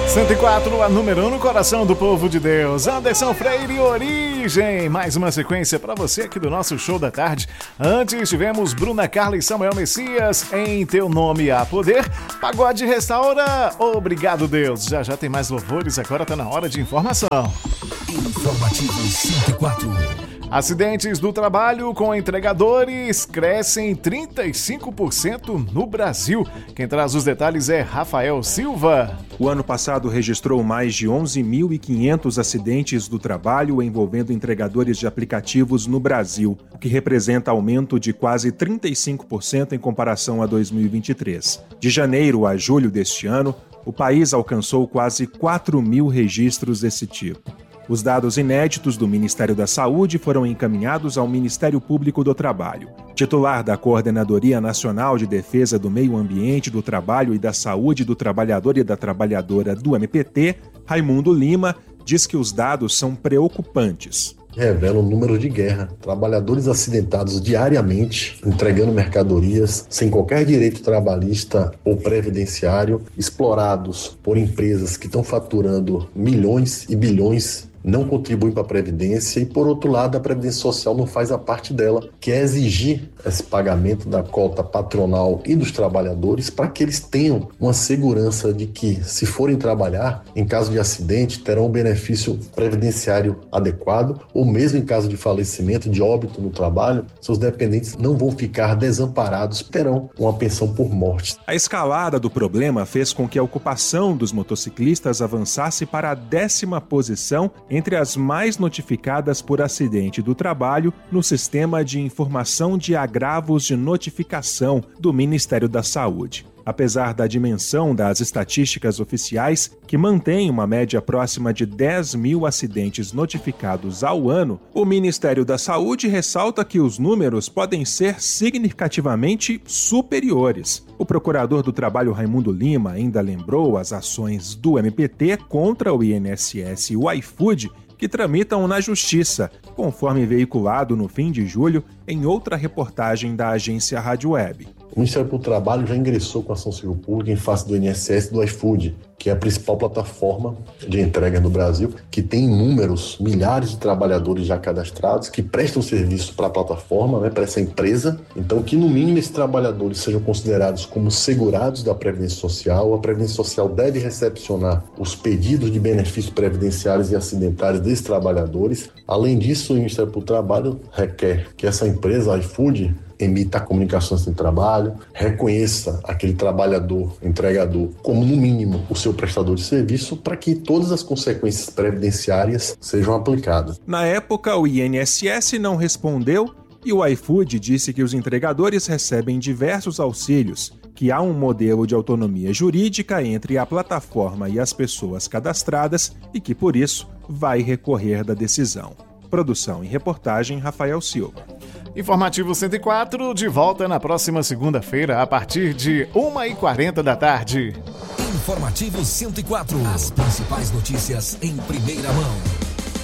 104, a número 1 no coração do povo de Deus. Anderson Freire, Origem. Mais uma sequência para você aqui do nosso show da tarde. Antes tivemos Bruna Carla e Samuel Messias, Em Teu Nome Há Poder. Pagode Restaura, Obrigado Deus. Já já tem mais louvores, agora tá na hora de informação. Informativo 104. Acidentes do trabalho com entregadores crescem 35% no Brasil. Quem traz os detalhes é Rafael Silva. O ano passado registrou mais de 11.500 acidentes do trabalho envolvendo entregadores de aplicativos no Brasil, o que representa aumento de quase 35% em comparação a 2023. De janeiro a julho deste ano, o país alcançou quase 4.000 registros desse tipo. Os dados inéditos do Ministério da Saúde foram encaminhados ao Ministério Público do Trabalho. Titular da Coordenadoria Nacional de Defesa do Meio Ambiente, do Trabalho e da Saúde do Trabalhador e da Trabalhadora do MPT, Raimundo Lima, diz que os dados são preocupantes. Revela um número de guerra. Trabalhadores acidentados diariamente, entregando mercadorias, sem qualquer direito trabalhista ou previdenciário, explorados por empresas que estão faturando milhões e bilhões, não contribuem para a Previdência e, por outro lado, a Previdência Social não faz a parte dela, que é exigir esse pagamento da cota patronal e dos trabalhadores para que eles tenham uma segurança de que, se forem trabalhar, em caso de acidente, terão um benefício previdenciário adequado ou mesmo em caso de falecimento, de óbito no trabalho, seus dependentes não vão ficar desamparados, terão uma pensão por morte. A escalada do problema fez com que a ocupação dos motociclistas avançasse para a 10ª posição entre as mais notificadas por acidente do trabalho no Sistema de Informação de Agravos de Notificação do Ministério da Saúde. Apesar da dimensão das estatísticas oficiais, que mantém uma média próxima de 10.000 acidentes notificados ao ano, o Ministério da Saúde ressalta que os números podem ser significativamente superiores. O procurador do Trabalho Raimundo Lima ainda lembrou as ações do MPT contra o INSS e o iFood, que tramitam na Justiça, conforme veiculado no fim de julho em outra reportagem da agência Rádio Web. O Ministério do Trabalho já ingressou com ação civil pública em face do INSS e do iFood, que é a principal plataforma de entrega no Brasil, que tem inúmeros, milhares de trabalhadores já cadastrados, que prestam serviço para a plataforma, para essa empresa. Então, que no mínimo esses trabalhadores sejam considerados como segurados da Previdência Social. A Previdência Social deve recepcionar os pedidos de benefícios previdenciários e acidentários desses trabalhadores. Além disso, o Ministério do Trabalho requer que essa empresa, a iFood, emita comunicações de trabalho, reconheça aquele trabalhador, entregador, como no mínimo o seu prestador de serviço, para que todas as consequências previdenciárias sejam aplicadas. Na época, o INSS não respondeu e o iFood disse que os entregadores recebem diversos auxílios, que há um modelo de autonomia jurídica entre a plataforma e as pessoas cadastradas e que, por isso, vai recorrer da decisão. Produção e reportagem, Rafael Silva. Informativo 104, de volta na próxima segunda-feira, a partir de 1h40 da tarde. Informativo 104. As principais notícias em primeira mão.